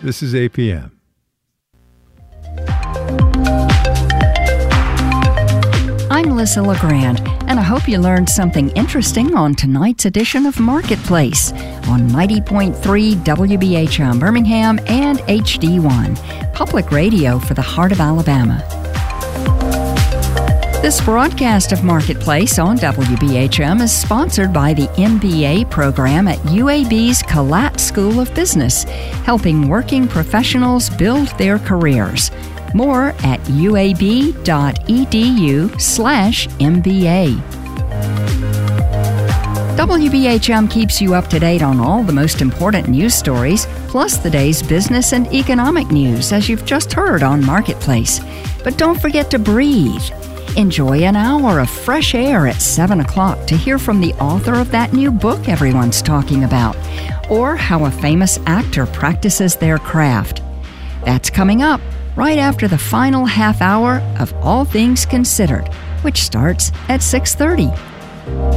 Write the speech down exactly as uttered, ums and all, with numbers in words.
This is A P M. I'm Melissa LeGrand, and I hope you learned something interesting on tonight's edition of Marketplace on ninety point three W B H M Birmingham and H D one, public radio for the heart of Alabama. This broadcast of Marketplace on W B H M is sponsored by the M B A program at U A B's Kalat School of Business, helping working professionals build their careers. More at uab.edu slash MBA. W B H M keeps you up to date on all the most important news stories, plus the day's business and economic news, as you've just heard on Marketplace. But don't forget to breathe. Enjoy an hour of fresh air at seven o'clock to hear from the author of that new book everyone's talking about, or how a famous actor practices their craft. That's coming up right after the final half hour of All Things Considered, which starts at six thirty.